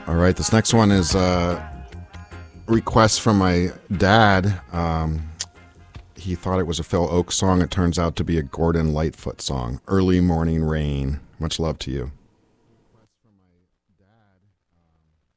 All right, this next one is a request from my dad. He thought it was a Phil Oakes song. It turns out to be a Gordon Lightfoot song, Early Morning Rain. Much love to you.